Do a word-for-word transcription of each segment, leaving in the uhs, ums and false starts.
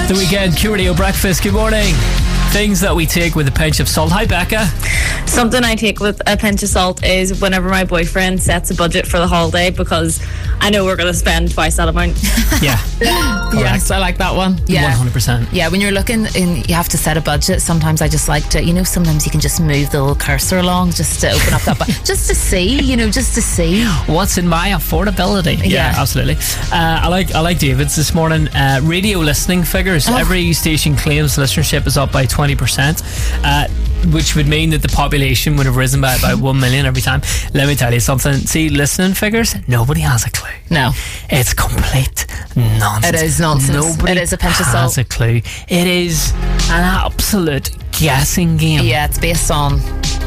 The Weekend, Q Radio Breakfast. Good morning. Things that we take with a pinch of salt. Hi, Becca. Something I take with a pinch of salt is whenever my boyfriend sets a budget for the holiday, because I know we're going to spend twice that amount. Yeah. Yes, I like that one. Yeah. one hundred percent. Yeah, when you're looking and you have to set a budget, sometimes I just like to, you know, sometimes you can just move the little cursor along just to open up that budget. Just to see, you know, just to see. What's in my affordability? Yeah, Yeah. absolutely. Uh, I like I like David's this morning. Uh, radio listening figures. Oh. Every station claims listenership is up by twenty percent, uh, which would mean that the population would have risen by about one million every time. Let me tell you something. See, listening figures, nobody has a clue. No. It's complete nonsense. It is nonsense. Nobody It is a pinch of has salt. a clue. It is an absolute guessing game. Yeah, it's based on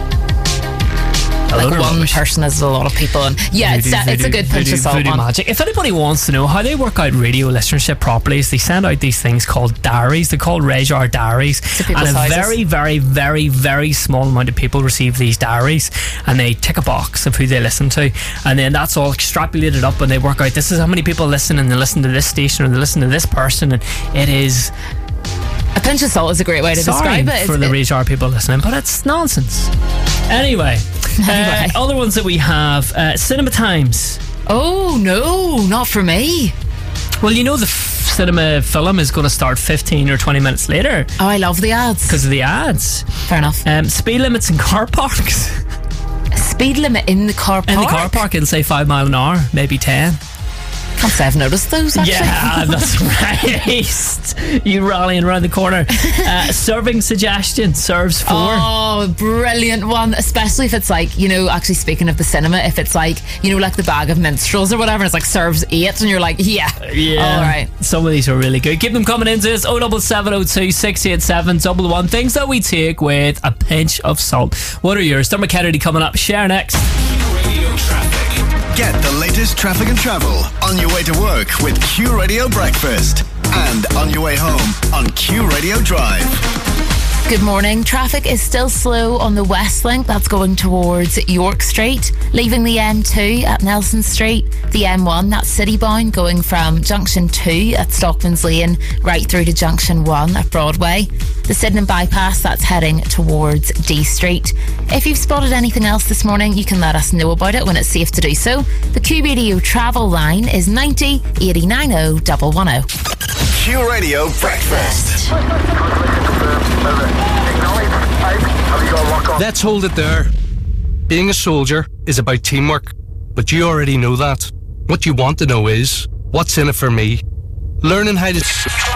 A like load of one rubbish. person is a lot of people, and yeah, it's, Voodoo, that, it's a voodoo, good pinch voodoo, of salt voodoo one. magic. If anybody wants to know how they work out radio listenership properly, is they send out these things called diaries. They're called Rejar diaries, To people's and a houses. very, very, very, very small amount of people receive these diaries, and they tick a box of who they listen to, and then that's all extrapolated up, and they work out this is how many people listen, and they listen to this station, or they listen to this person, and it is. A pinch of salt is a great way to Sorry describe it. for It's- the it- Rejar people listening, but it's nonsense. Anyway, Anyway. Uh, other ones that we have, uh, Cinema Times. Oh no, not for me. Well, you know the f- cinema film is going to start fifteen or twenty minutes later Oh, I love the ads. because of the ads. Fair enough. Um, speed limits in car parks. Speed limit in the car park. In the car park, it'll say five mile an hour, maybe ten. Can't say I've noticed those actually. Yeah, that's right. You rallying around the corner. Uh, serving suggestion, serves four. Oh, brilliant one. Especially if it's like, you know, actually speaking of the cinema, if it's like, you know, like the bag of minstrels or whatever, and it's like serves eight, and you're like, yeah. Yeah. All right. Some of these are really good. Keep them coming into us. oh seven seven oh two, six eight seven, one one. Things that we take with a pinch of salt. What are yours? Dermot Kennedy coming up. Share next. Radio traffic. Get the latest traffic and travel on your way to work with Q Radio Breakfast and on your way home on Q Radio Drive. Good morning. Traffic is still slow on the West Link. That's going towards York Street. Leaving the M two at Nelson Street. The M one, that's city-bound, going from Junction two at Stockman's Lane right through to Junction one at Broadway. The Sydenham Bypass, that's heading towards D Street. If you've spotted anything else this morning, you can let us know about it when it's safe to do so. The Q Radio travel line is ninety, eighty, ninety, one one zero. Q Radio Breakfast. Let's hold it there. Being a soldier is about teamwork, but you already know that. What you want to know is, what's in it for me? Learning how to,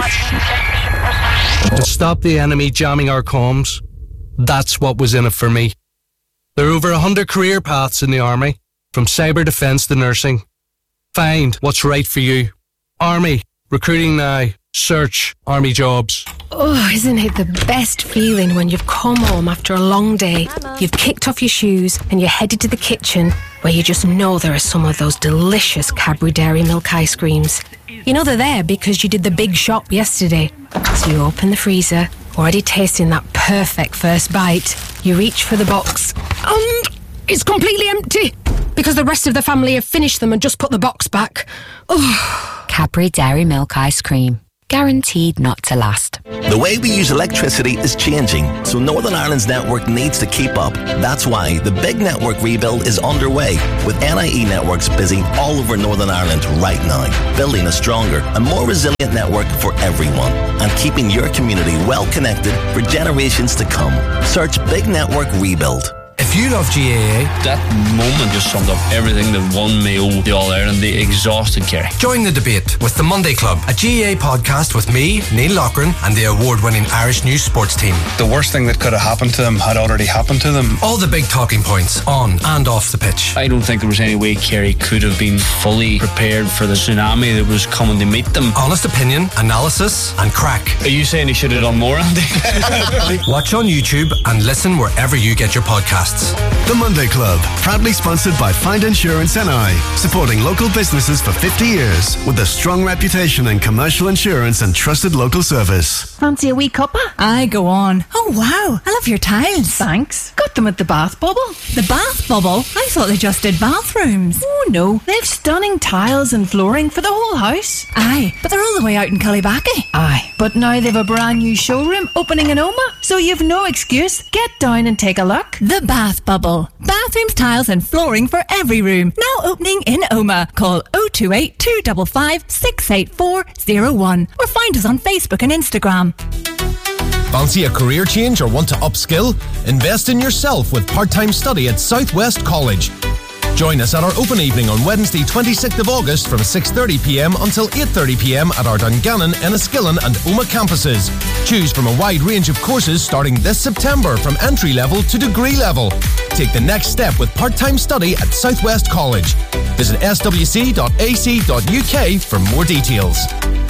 to stop the enemy jamming our comms. That's what was in it for me. There are over a hundred career paths in the Army, from cyber defence to nursing. Find what's right for you. Army, recruiting now. Search Army jobs. Oh, isn't it the best feeling when you've come home after a long day, you've kicked off your shoes and you're headed to the kitchen where you just know there are some of those delicious Cadbury Dairy Milk ice creams. You know they're there because you did the big shop yesterday. So you open the freezer, already tasting that perfect first bite. You reach for the box and it's completely empty because the rest of the family have finished them and just put the box back. Oh. Cadbury Dairy Milk ice cream. Guaranteed not to last. The way we use electricity is changing, so Northern Ireland's network needs to keep up. That's why the big network rebuild is underway, with N I E networks busy all over Northern Ireland right now, building a stronger and more resilient network for everyone, and keeping your community well connected for generations to come. Search Big Network Rebuild. If you love G A A, that moment just summed up everything that won me over the All Ireland, the exhausted Kerry. Join the debate with the Monday Club, a G A A podcast with me, Neil Loughran, and the award-winning Irish News sports team. The worst thing that could have happened to them had already happened to them. All the big talking points on and off the pitch. I don't think there was any way Kerry could have been fully prepared for the tsunami that was coming to meet them. Honest opinion, analysis, and crack. Are you saying he should have done more, Andy? Watch on YouTube and listen wherever you get your podcasts. Insurance. The Monday Club, proudly sponsored by Find Insurance N I, supporting local businesses for fifty years with a strong reputation in commercial insurance and trusted local service. Fancy a wee cuppa? Aye, go on. Oh wow, I love your tiles. Thanks. Got them at the Bath Bubble. The Bath Bubble? I thought they just did bathrooms. Oh no, they've stunning tiles and flooring for the whole house. Aye, but they're all the way out in Killibaki. Aye, but now they've a brand new showroom opening in Oma, so you've no excuse. Get down and take a look. The Bath Bubble. Bathrooms, tiles and flooring for every room. Now opening in Oma. Call oh two eight, two five five, six eight four oh one or find us on Facebook and Instagram. Fancy a career change or want to upskill? Invest in yourself with part-time study at Southwest College. Join us at our open evening on Wednesday twenty-sixth of August from six thirty p m until eight thirty p m at our Dungannon, Enniskillen and Oma campuses. Choose from a wide range of courses starting this September from entry level to degree level. Take the next step with part-time study at Southwest College. Visit s w c dot a c dot u k for more details.